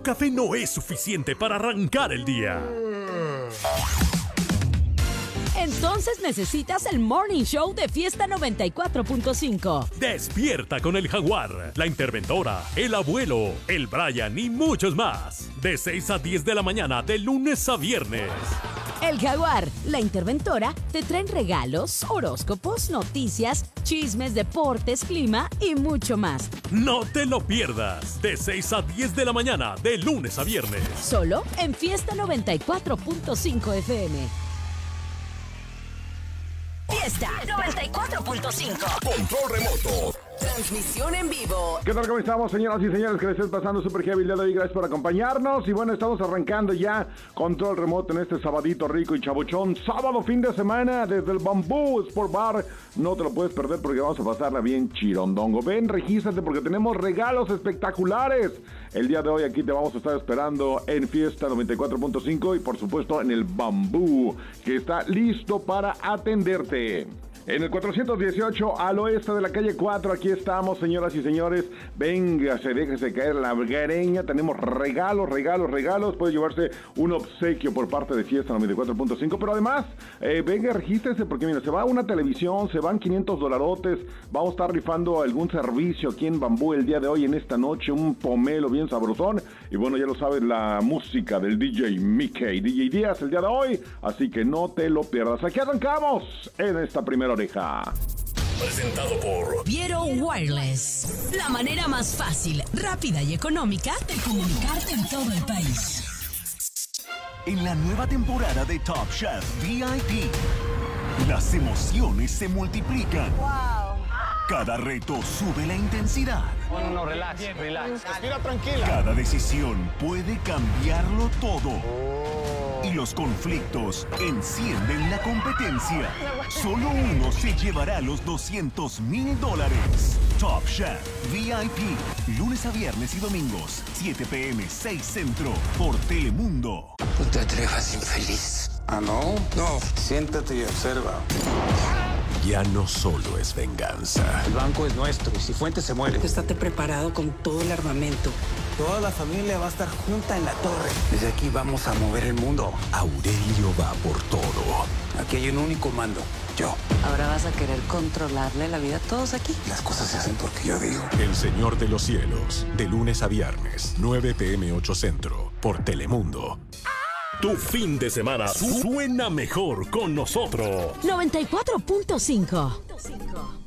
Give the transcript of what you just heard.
café no es suficiente para arrancar el día. Entonces necesitas el Morning Show de Fiesta 94.5. Despierta con el Jaguar, la interventora, el abuelo, el Brian y muchos más. De 6 a 10 de la mañana, de lunes a viernes. El Jaguar, la interventora, te traen regalos, horóscopos, noticias, chismes, deportes, clima y mucho más. No te lo pierdas. De 6 a 10 de la mañana, de lunes a viernes. Solo en Fiesta 94.5 FM. Fiesta 94.5. Control remoto. Transmisión en vivo. ¿Qué tal? ¿Cómo estamos, señoras y señores? Que les estés pasando súper heavy el día de hoy. Gracias por acompañarnos. Y bueno, estamos arrancando ya Control Remoto en este sabadito rico y chabuchón. Sábado, fin de semana, desde el Bambú Sport Bar. No te lo puedes perder porque vamos a pasarla bien chirondongo. Ven, regístrate porque tenemos regalos espectaculares. El día de hoy aquí te vamos a estar esperando en Fiesta 94.5 y por supuesto en el Bambú, que está listo para atenderte. En el 418 al oeste de la calle 4, aquí estamos, señoras y señores. Véngase, déjese caer la greña. Tenemos regalos. Puede llevarse un obsequio por parte de Fiesta 94.5. Pero además, venga, regístrese porque mira, se va una televisión, se van $500. Vamos a estar rifando algún servicio aquí en Bambú el día de hoy, en esta noche. Un pomelo bien sabrosón. Y bueno, ya lo sabes, la música del DJ Mickey, DJ Díaz el día de hoy. Así que no te lo pierdas. Aquí arrancamos en esta primera oreja. Presentado por Viero Wireless. La manera más fácil, rápida y económica de comunicarte en todo el país. En la nueva temporada de Top Chef VIP, las emociones se multiplican. Wow. Cada reto sube la intensidad. No, relax. Respira tranquila. Cada decisión puede cambiarlo todo. Y los conflictos encienden la competencia. Solo uno se llevará los $200,000. Top Chef VIP. Lunes a viernes y domingos, 7 p.m., 6 Centro, por Telemundo. No te atrevas, infeliz. ¿Ah, no? No, siéntate y observa. Ya no solo es venganza. El banco es nuestro y si Fuentes se muere... Estate preparado con todo el armamento. Toda la familia va a estar junta en la torre. Desde aquí vamos a mover el mundo. Aurelio va por todo. Aquí hay un único mando, yo. Ahora vas a querer controlarle la vida a todos aquí. Las cosas se hacen porque yo digo. El Señor de los Cielos, de lunes a viernes, 9 p.m., 8 Centro, por Telemundo. Tu fin de semana suena mejor con nosotros. 94.5.